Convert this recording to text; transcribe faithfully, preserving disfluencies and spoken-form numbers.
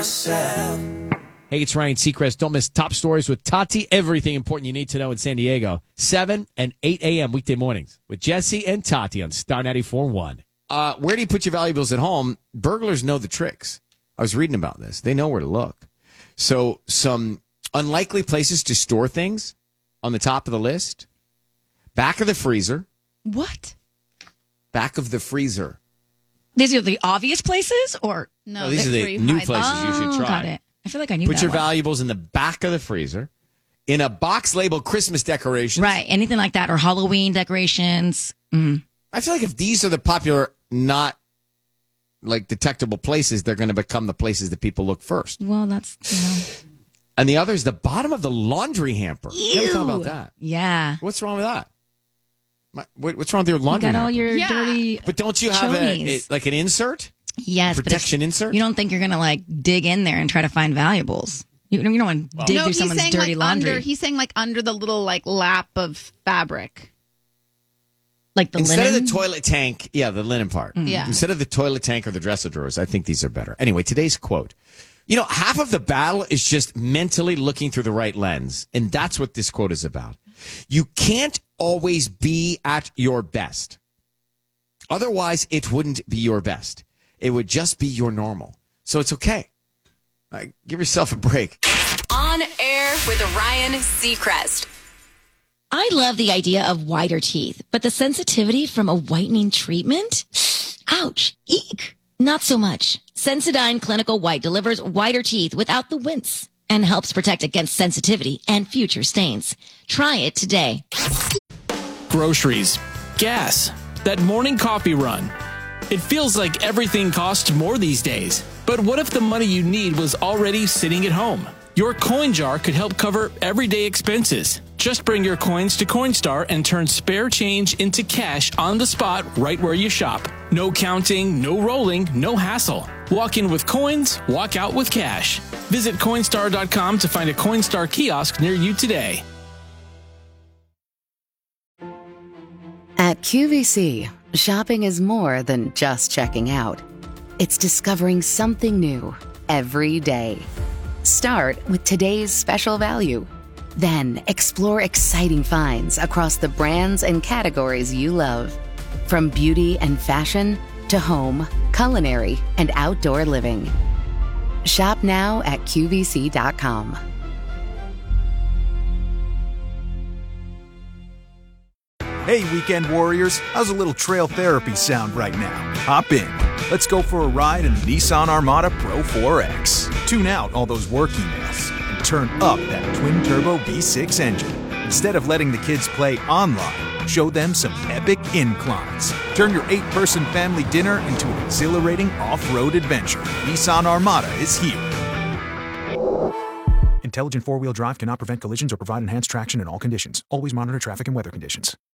yourself. Hey, it's Ryan Seacrest. Don't miss Top Stories with Tati. Everything important you need to know in San Diego. seven and eight a.m. weekday mornings with Jesse and Tati on Star ninety-four point one. Uh, where do you put your valuables at home? Burglars know the tricks. I was reading about this. They know where to look. So some unlikely places to store things on the top of the list. Back of the freezer. What? Back of the freezer. These are the obvious places, or No, No, these are where the you new hide places them. you should Oh, try. got it. I feel like I knew Put that your one. valuables in the back of the freezer. In a box labeled Christmas decorations. Right, anything like that, or Halloween decorations. Mm. I feel like if these are the popular, not like detectable places, they're going to become the places that people look first. Well, that's, you know. And the other is the bottom of the laundry hamper. You ever thought about that? Yeah. What's wrong with that? My- what- What's wrong with your You laundry got all hamper? your Yeah. dirty But don't you have a, chonies. a- like an insert? Yes, but protection it's- insert? You don't think you're going to like dig in there and try to find valuables. You, you don't want to dig No, through he's someone's saying dirty like laundry. under. He's saying like under the little like lap of fabric. like the Instead linen. of the toilet tank, yeah, the linen part. Yeah. Instead of the toilet tank or the dresser drawers, I think these are better. Anyway, today's quote. You know, half of the battle is just mentally looking through the right lens. And that's what this quote is about. You can't always be at your best. Otherwise, it wouldn't be your best. It would just be your normal. So it's okay. Uh, give yourself a break. On air with Ryan Seacrest. I love the idea of whiter teeth, but the sensitivity from a whitening treatment? Ouch. Eek. Not so much. Sensodyne Clinical White delivers whiter teeth without the wince and helps protect against sensitivity and future stains. Try it today. Groceries, gas, that morning coffee run. It feels like everything costs more these days. But what if the money you need was already sitting at home? Your coin jar could help cover everyday expenses. Just bring your coins to Coinstar and turn spare change into cash on the spot right where you shop. No counting, no rolling, no hassle. Walk in with coins, walk out with cash. Visit Coinstar dot com to find a Coinstar kiosk near you today. At Q V C, shopping is more than just checking out. It's discovering something new every day. Start with today's special value. Then explore exciting finds across the brands and categories you love. From beauty and fashion to home, culinary, and outdoor living. Shop now at Q V C dot com. Hey, weekend warriors, how's a little trail therapy sound right now? Hop in. Let's go for a ride in the Nissan Armada Pro four X. Tune out all those work emails and turn up that twin-turbo V six engine. Instead of letting the kids play online, show them some epic inclines. Turn your eight-person family dinner into an exhilarating off-road adventure. Nissan Armada is here. Intelligent four-wheel drive cannot prevent collisions or provide enhanced traction in all conditions. Always monitor traffic and weather conditions.